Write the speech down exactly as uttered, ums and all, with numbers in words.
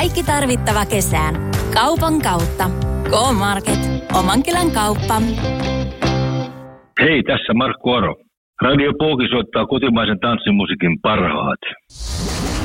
Kaikki tarvittava kesään. Kaupan kautta. K-Market. Omankylän kauppa. Hei, tässä Markku Oro. Radio Pooki soittaa kotimaisen tanssimusiikin parhaat.